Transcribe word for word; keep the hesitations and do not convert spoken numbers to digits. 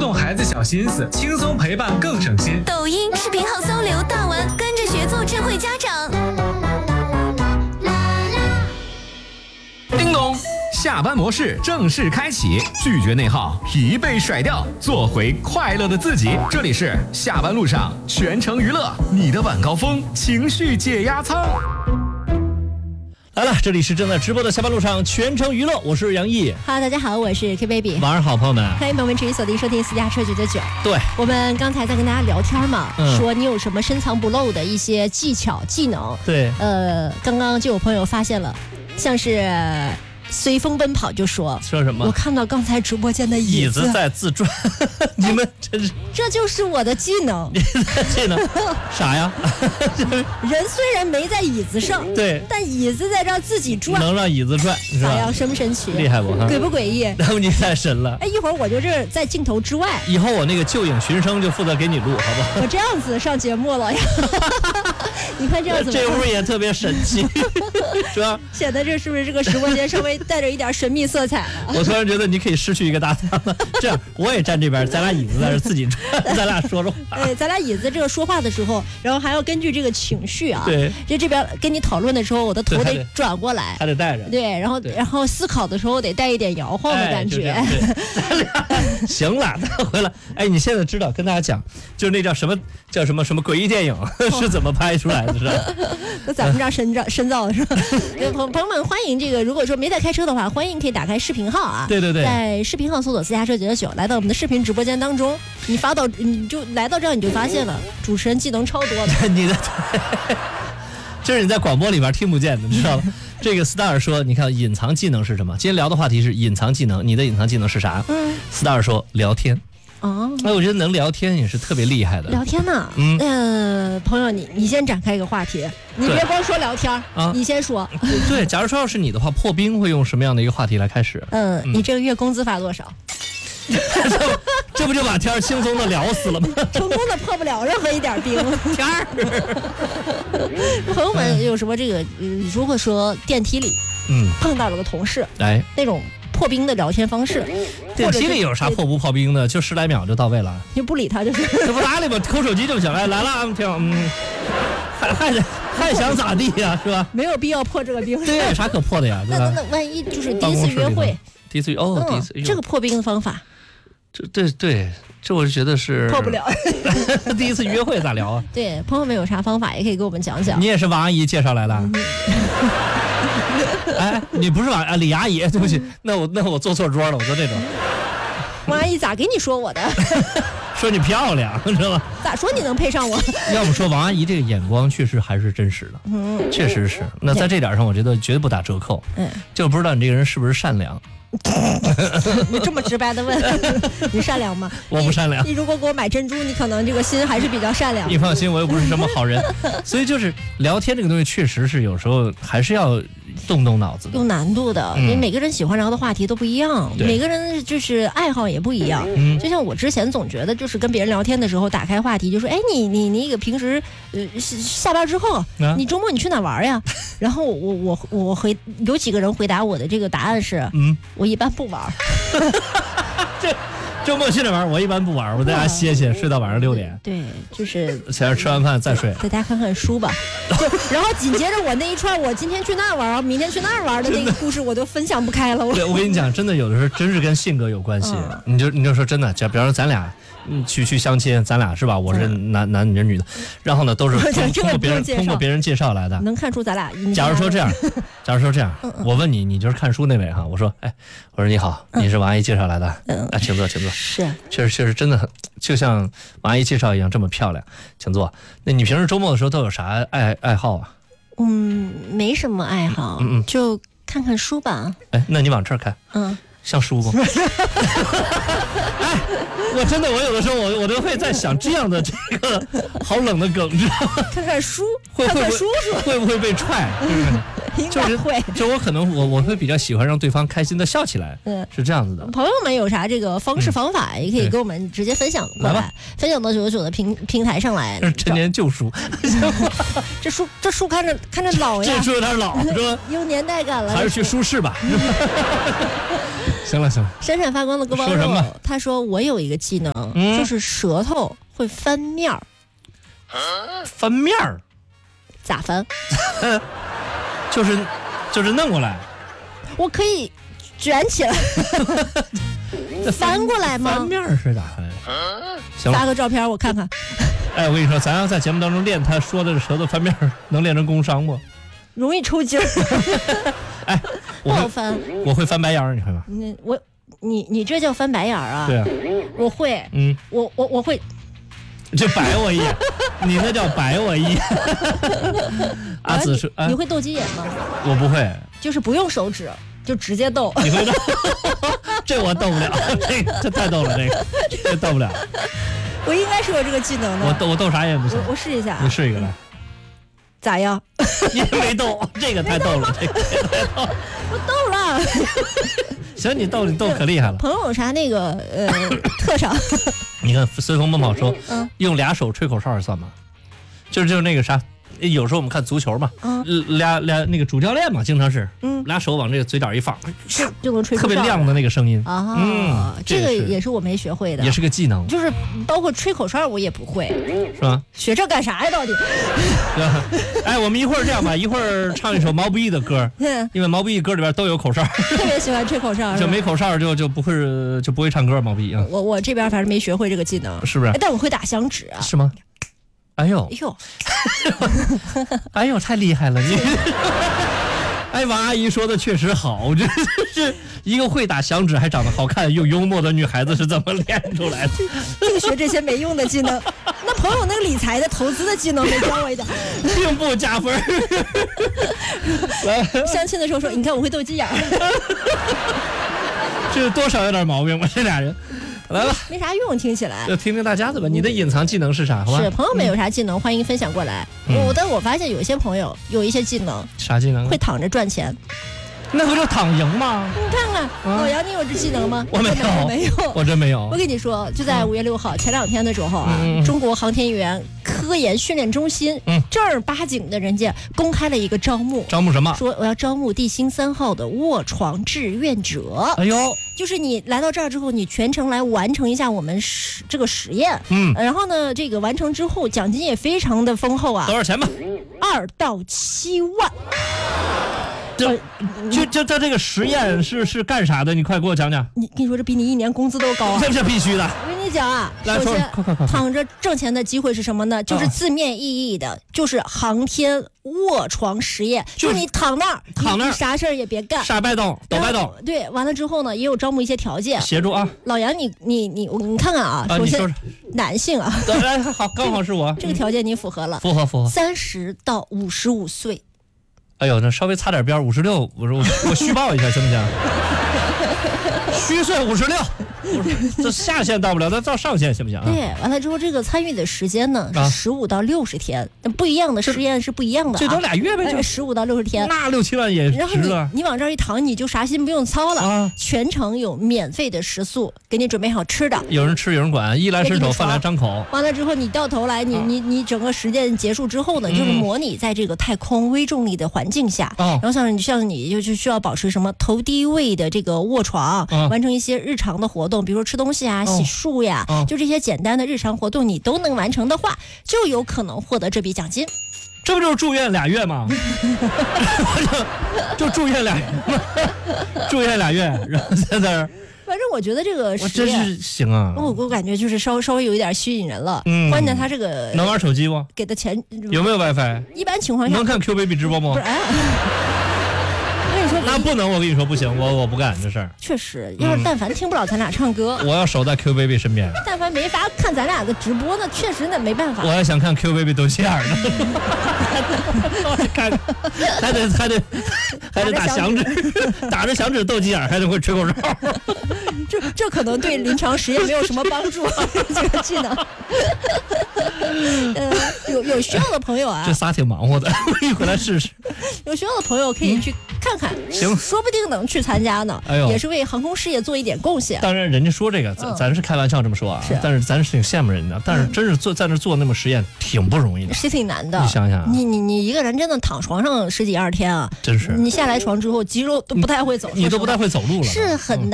懂孩子小心思，轻松陪伴更省心。 抖音视频号搜刘大玩，跟着学做智慧家长。 叮咚，下班模式正式开启，拒绝内耗，疲惫甩掉，做回快乐的自己。这里是下班路上全程娱乐，你的晚高峰情绪解压舱。 来了，这里是正在直播的下班路上全程娱乐，我是杨毅。 Hello， 大家好，我是 K Baby。 晚上好，朋友们， 欢迎朋友们持续锁定收听私家车九九九。 对， 我们刚才在跟大家聊天嘛， 嗯、 说你有什么深藏不露的一些技巧技能。 对， 呃，刚刚就有朋友发现了，像是随风奔跑就说说什么？ 我看到刚才直播间的椅子椅子在自转，你们真是， 这就是我的技能。 你的技能啥呀？ 人虽然没在椅子上， 对， 但椅子在这儿自己转， 能让椅子转，是吧？ 咋样？神不神奇？ 厉害不？ 诡不诡异？ 然后你太神了。 哎，一会儿我就这在镜头之外， 以后我那个旧影寻声就负责给你录，好不好？ 我这样子上节目了呀。你看这样子， 这屋也特别神奇，是吧？ 显得这是不是这个直播间稍微带着一点神秘色彩了？ 我突然觉得你可以失去一个搭档了。这样，我也站这边，咱俩椅子在这自己转，咱俩说说话。 哎，咱俩椅子这个说话的时候，然后还要根据这个情绪啊， 对， 就这边跟你讨论的时候，我的头得转过来， 还得带着， 对，然后然后思考的时候得带一点摇晃的感觉。 哎、咱俩行了，再回来。哎，你现在知道跟大家讲，就是那叫什么叫什么什么诡异电影、哦、是怎么拍出来的，是吧？ 那咱们这儿深造深造的是吧？朋朋友们欢迎这个，如果说没在开车的话，欢迎可以打开视频号啊。 对对对， 在视频号搜索私家车九九九，来到我们的视频直播间当中，你发到你就来到这儿，你就发现了主持人技能超多的。 你的，这是你在广播里边听不见的，你知道吗？这个 Star 说，你看隐藏技能是什么？今天聊的话题是隐藏技能，你的隐藏技能是啥？嗯 ，Star 说聊天。哦，哎，我觉得能聊天也是特别厉害的。 聊天呢，嗯，呃，朋友，你你先展开一个话题，你别光说聊天啊，你先说。 对，假如说要是你的话，破冰会用什么样的一个话题来开始？ 嗯，嗯你这个月工资发多少？ 这, 这不就把天轻松的聊死了吗？ 成功的破不了任何一点冰。 天儿。 朋友们有什么这个？嗯、如果说电梯里，嗯，碰到了个同事， 哎， 那种破冰的聊天方式， 电梯里有啥破不破冰的？就十来秒就到位了， 你不理他就是。 这不哪里吧？抠手机就行了，来了，挺嗯，还还还想咋地呀？是吧？ 没有必要破这个冰。 对呀，有啥可破的呀？对吧？ 那那万一就是第一次约会， 第一次哦， 嗯、 第一次这个破冰的方法。 这对对，这我就觉得是破不了。 第一次约会咋聊啊？ 对，朋友们有啥方法也可以给我们讲讲。 你也是王阿姨介绍来的？嗯、哎，你不是王啊李阿姨，对不起，那我那我坐错桌了，我坐这种。 王阿姨咋给你说我的？ 说你漂亮，你知道吗？ 咋说你能配上我？ 要不说王阿姨这个眼光确实还是真实的，嗯，确实是。那在这点上，我觉得绝对不打折扣。嗯，就不知道你这个人是不是善良。 你这么直白的问，你善良吗？ 我不善良。 你, 你如果给我买珍珠，你可能这个心还是比较善良。 你放心，我又不是什么好人。所以就是聊天这个东西，确实是有时候还是要动动脑子的， 有难度的。因为、嗯、每个人喜欢聊的话题都不一样，每个人就是爱好也不一样。嗯，就像我之前总觉得，就是跟别人聊天的时候，打开话题就说：“哎，你你你那个平时呃下班之后，啊、你周末你去哪玩呀？”然后我我我回有几个人回答我的这个答案是：嗯。我一般不玩。 这周末去哪玩？我一般不玩，我在家歇歇，睡到晚上六点。 对，就是先是吃完饭再睡， 在家看看书吧。就然后紧接着我那一串，我今天去那玩，明天去那玩的那个故事，我都分享不开了。我对，我跟你讲，真的有的时候真是跟性格有关系。嗯、你就你就说真的，就比方说咱俩。嗯，去去相亲，咱俩是吧？我是男、嗯、男，你是女的，然后呢，都是通, 通过别人通过别人介绍来的， 能看出咱俩。 假如说这样，假如说这样，嗯嗯我问你，你就是看书那位哈，我说，哎，我说你好，你是王阿姨介绍来的，嗯，啊，请坐，请坐。 是， 确实确实真的很，就像王阿姨介绍一样这么漂亮，请坐。那你平时周末的时候都有啥爱爱好啊？ 嗯，没什么爱好，嗯嗯，就看看书吧。 哎，那你往这儿看，嗯。像书不？哎，我真的，我有的时候我我都会在想这样的这个好冷的梗，知道吗？ 看看书， 会看看书是会不会被踹？ 应该会。 就我可能我我会比较喜欢让对方开心的笑起来，嗯，是这样子的。 朋友们有啥这个方式方法，也可以跟我们直接分享过来，分享到九九九的平平台上来。 这是陈年旧书， 这书这书看着看着老呀， 这书有点老，是吧？ 有年代感了， 还是去书市吧。 行了行了， 闪闪发光的割包肉，他说我有一个技能，嗯、就是舌头会翻面儿。 翻面儿？ 咋翻？ 就是就是弄过来。 我可以卷起来。翻过来吗？ 翻面儿是咋翻？行了， 发个照片我看看。 哎，我跟你说，咱要在节目当中练他说的舌头翻面儿，能练成工伤不？ 容易抽筋儿。 哎， 不好翻。 我会翻白眼儿，你会吗？ 嗯，我你你这叫翻白眼儿啊？ 对啊， 我会。 嗯， 我我我会。 就白我一眼，你那叫白我一眼。阿紫说、 啊：“你会斗鸡眼吗？” 我不会， 就是不用手指，就直接斗。 你会斗？这我斗不了，这这太斗了，这个这斗不了。 我应该是有这个技能的。 我斗我斗啥也不行。 我, 我试一下， 你试一个来。 咋样？ 你没斗，这个太斗了，这个太斗。 我斗了。 行，你斗你斗可厉害了。 朋友有啥那个呃特长？ 你看随风奔跑说，嗯，用俩手吹口哨算吗？就是就是那个啥，有时候我们看足球嘛，嗯，俩俩那个主教练嘛，经常是，嗯，俩手往这个嘴角一放， 就能吹口哨， 特别亮的那个声音啊。嗯，这个也是我没学会的， 也是个技能。 就是包括吹口哨我也不会， 是吧？ 学这干啥呀？到底？ 哎，我们一会儿这样吧，一会儿唱一首毛不易的歌，因为毛不易歌里边都有口哨， 特别喜欢吹口哨， 就没口哨就就不会就不会唱歌。毛不易啊， 我我这边反正没学会这个技能， 是不是？ 但我会打响指啊， 是吗？哎呦， 哎呦， 哎呦，太厉害了你！哎，王阿姨说的确实好，我觉得是一个会打响指还长得好看又幽默的女孩子是怎么练出来的？ 净学这些没用的技能。那朋友那个理财的投资的技能没教我一点， 并不加分。 相亲的时候说，你看我会斗鸡眼， 这多少有点毛病吧？这俩人。来吧， 没啥用，听起来就听听大家的吧。你的隐藏技能是啥？好吧， 是朋友们有啥技能，嗯、欢迎分享过来。嗯、我但我发现有一些朋友有一些技能， 啥技能？ 会躺着赚钱。 那不就躺赢吗？ 你看看，啊、老杨，你有这技能吗？ 我没有， 没有， 我真没有。 我跟你说，就在五月六号、嗯、前两天的时候啊，嗯、中国航天员科研训练中心、嗯、正儿八经的人家公开了一个招募， 招募什么？ 说我要招募地心三号的卧床志愿者。 哎呦， 就是你来到这儿之后，你全程来完成一下我们实这个实验，嗯，然后呢，这个完成之后奖金也非常的丰厚啊。 多少钱吧？ 二到七万。 就就就他这个实验是是干啥的？你快给我讲讲。 你跟你说，这比你一年工资都高啊！ 这是必须的。 我跟你讲啊， 来首先快快快躺着挣钱的机会是什么呢？就是字面意义的，啊、就是航天卧床实验，就是你躺那儿， 躺那儿， 啥事儿也别干， 啥摆动，都摆动。 对，完了之后呢，也有招募一些条件， 协助啊。 老杨，你你你你看看啊， 啊首先说说男性啊， 来好，刚好是我。 这个条件你符合了， 符合符合。 三十到五十五岁。 哎呦，那稍微擦点边，五十六，我说我虚报一下行不行？虚岁五十六，这下限到不了，那到上限行不行啊？ 对，完了之后这个参与的时间呢是十五到六十天，不一样的实验是不一样的、啊， 这都俩月呗，就十五到六十天， 那六七万也值了。 然后你你往这儿一躺，你就啥心不用操了，啊、全程有免费的食宿，给你准备好吃的， 有人吃有人管，衣来伸手饭来张口。 完了之后，你到头来，你、啊、你你整个实践结束之后呢，就是模拟在这个太空微重力的环境下，嗯、然后像像你就就需要保持什么头低位的这个卧床，啊、完成一些日常的活动，比如说吃东西啊、洗漱呀，啊、就这些简单的日常活动，你都能完成的话，就有可能获得这笔奖金。 这不就是住院俩月吗？就就住院俩月，住院俩月，然后在那儿。 反正我觉得这个我真是行啊！ 我我感觉就是稍稍微有一点吸引人了。嗯，关键他这个能玩手机不？ 给的钱有没有 WiFi？ 一般情况下能看 Q Baby 直播吗？ 不是，哎，我跟你说， 那不能，我跟你说不行，我我不干这事儿。 确实，要是但凡听不了咱俩唱歌， 我要守在 Q Baby 身边。 但凡没法看咱俩的直播，那确实那没办法。 我还想看 Q Baby 斗气眼呢，看还得还得还得打响指，打着响指斗鸡眼，还得会吹口哨。 这这可能对临床实验没有什么帮助，这个技能。呃，有有需要的朋友啊， 这仨挺忙活的，我一回来试试。 有需要的朋友可以去看看， 嗯、行， 说不定能去参加呢。哎呦，也是为航空事业做一点贡献。 当然，人家说这个，咱、嗯、咱是开玩笑这么说啊，是但是咱是挺羡慕人的。但是真是做在那做那么实验，挺不容易的， 是挺难的。 你想想、啊， 你你你一个人真的躺床上十几二十天啊， 真是。 你下来床之后，肌肉都不太会走， 你都不太会走路了， 是很难。